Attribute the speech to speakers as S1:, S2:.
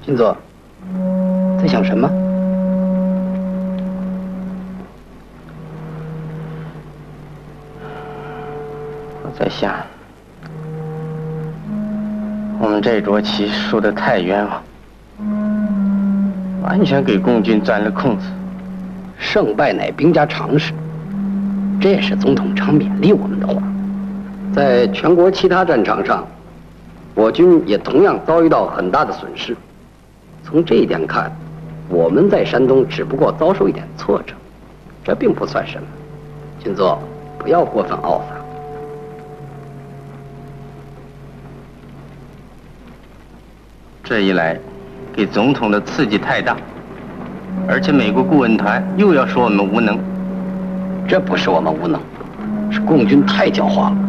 S1: 军座，在想什么？
S2: 我在想，我们这桌棋输得太冤枉，完全给共军钻了空子。
S1: 胜败乃兵家常事，这也是总统常勉励我们的话。在全国其他战场上，我军也同样遭遇到很大的损失。从这一点看，我们在山东只不过遭受一点挫折，这并不算什么。军座，不要过分懊丧。
S2: 这一来，给总统的刺激太大，而且美国顾问团又要说我们无能。
S1: 这不是我们无能，是共军太狡猾了。